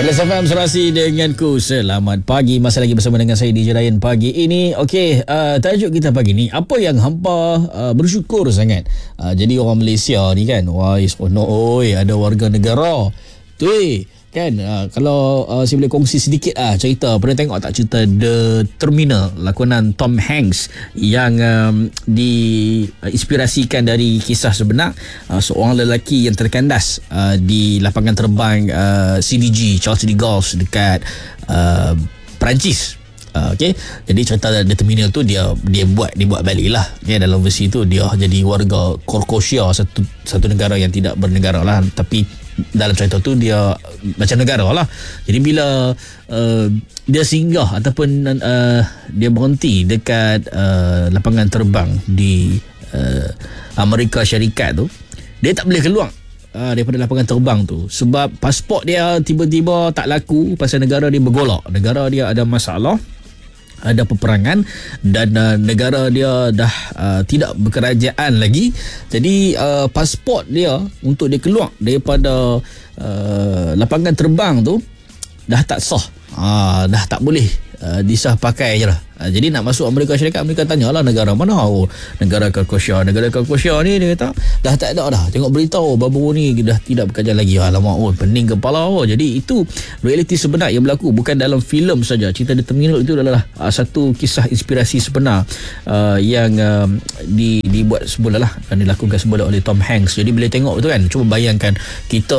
Perlis FM serasi denganku. Selamat pagi. Masih lagi bersama dengan saya DJ Ryan pagi ini. Okey, tajuk kita pagi ni, apa yang hampa bersyukur sangat. Jadi orang Malaysia ni kan, wah, ada warga negara tu kan. Kalau saya boleh kongsi sedikit cerita. Pernah tengok tak cerita The Terminal, lakonan Tom Hanks yang diinspirasikan dari kisah sebenar seorang lelaki yang terkandas di lapangan terbang CDG, Charles de Gaulle dekat Perancis. Okay. Jadi cerita The Terminal tu dia buat balik lah. Okay, dalam versi tu dia jadi warga Korkosia, satu negara yang tidak bernegara lah, tapi dalam cerita tu dia macam negara lah. Jadi bila dia singgah ataupun dia berhenti dekat lapangan terbang di Amerika Syarikat tu, dia tak boleh keluar daripada lapangan terbang tu sebab pasport dia tiba-tiba tak laku pasal negara dia bergolak. Negara dia ada masalah, ada peperangan, dan negara dia dah tidak berkerajaan lagi. Jadi pasport dia untuk dia keluar daripada lapangan terbang tu dah tak sah, dah tak boleh disah pakai je lah. Jadi nak masuk Amerika Syarikat, mereka tanyalah negara mana. Negara Korkosia. Negara Korkosia ni dia kata dah tak ada dah. Tengok berita baru ni dah tidak bekerja lagi. Alamak, pening kepala. Jadi itu realiti sebenar yang berlaku, bukan dalam filem saja. Cerita The Terminal itu adalah satu kisah inspirasi sebenar yang dibuat semula lah, dan dilakukan semula oleh Tom Hanks. Jadi bila tengok tu kan, cuba bayangkan kita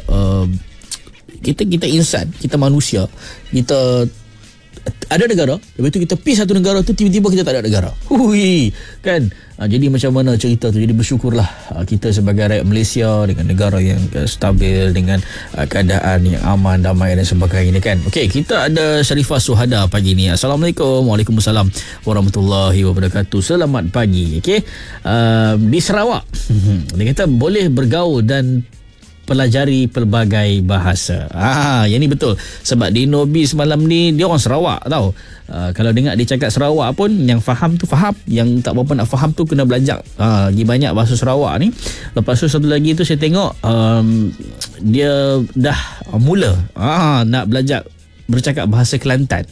insan, kita manusia, kita ada negara, lepas tu kita pergi satu negara tu, tiba-tiba kita tak ada negara. Kan? Jadi macam mana cerita tu? Jadi bersyukurlah kita sebagai rakyat Malaysia dengan negara yang stabil, dengan keadaan yang aman, damai dan sebagainya kan. Okey, kita ada Sharifah Suhada pagi ni. Assalamualaikum. Waalaikumsalam warahmatullahi wabarakatuh. Selamat pagi. Okey, di Sarawak dia kata boleh bergaul dan pelajari pelbagai bahasa. Yang ni betul. Sebab di Nobi semalam ni, dia orang Sarawak tau. Kalau dengar dia cakap Sarawak pun, yang faham tu faham, yang tak berapa nak faham tu kena belajar lagi banyak bahasa Sarawak ni. Lepas tu satu lagi tu saya tengok dia dah mula nak belajar bercakap bahasa Kelantan.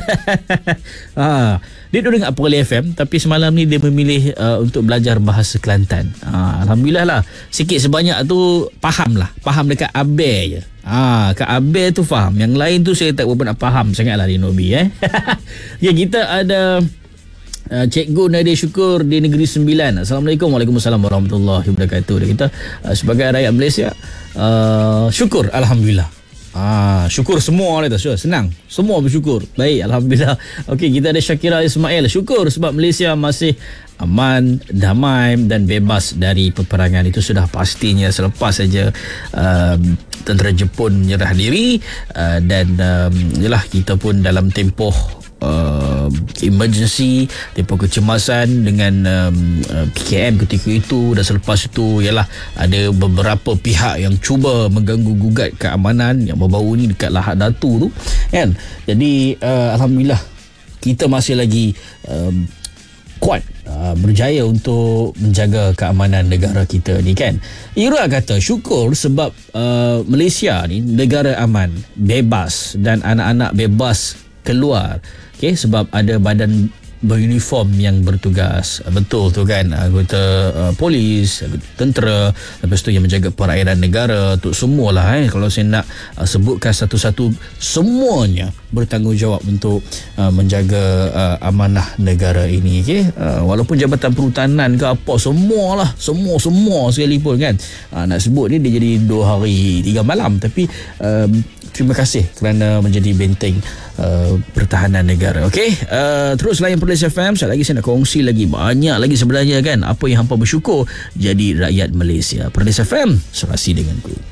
Dia duduk dengar Perlis FM, tapi semalam ni dia memilih untuk belajar bahasa Kelantan. Alhamdulillah lah, sikit sebanyak tu faham dekat Abe je. Kat Abe tu faham, yang lain tu saya tak berapa nak faham sangat lah di Nobi. Ya, kita ada Cikgu Nadia Syukur di Negeri Sembilan. Assalamualaikum. Waalaikumsalam warahmatullahi wabarakatuh. Kita sebagai rakyat Malaysia syukur, alhamdulillah. Syukur semua lah tu. Senang, semua bersyukur. Baik, alhamdulillah. Okey, kita ada Syakira Ismail. Syukur sebab Malaysia masih aman, damai dan bebas dari peperangan. Itu sudah pastinya. Selepas saja tentera Jepun menyerah diri, dan yalah, kita pun dalam tempoh emergency, tempoh kecemasan dengan PKM ketika itu. Dan selepas itu ialah ada beberapa pihak yang cuba mengganggu gugat keamanan yang baru-baru ni dekat Lahad Datu tu kan. Jadi alhamdulillah kita masih lagi kuat, berjaya untuk menjaga keamanan negara kita ni kan. Ira kata syukur sebab Malaysia ni negara aman, bebas, dan anak-anak bebas keluar. Okay, sebab ada badan beruniform yang bertugas. Betul tu kan, anggota polis, tentera, lepas tu yang menjaga perairan negara tu semualah. Kalau saya nak sebutkan satu-satu, semuanya bertanggungjawab untuk menjaga amanah negara ini. Okay? Walaupun Jabatan Perhutanan ke apa, semualah, semua sekalipun kan. Nak sebut ni dia jadi 2 hari 3 malam, tapi terima kasih kerana menjadi benteng pertahanan negara. Okey, terus layan Perlis FM. Sekali lagi saya nak kongsi lagi banyak lagi sebenarnya kan, apa yang hampa bersyukur jadi rakyat Malaysia. Perlis FM, serasi denganku.